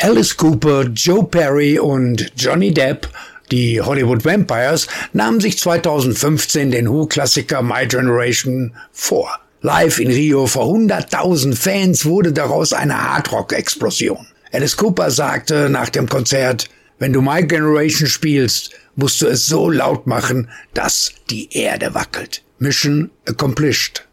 Alice Cooper, Joe Perry und Johnny Depp, die Hollywood Vampires, nahmen sich 2015 den Who-Klassiker My Generation vor. Live in Rio vor 100.000 Fans wurde daraus eine Hardrock-Explosion. Alice Cooper sagte nach dem Konzert: Wenn du My Generation spielst, musst du es so laut machen, dass die Erde wackelt. Mission accomplished.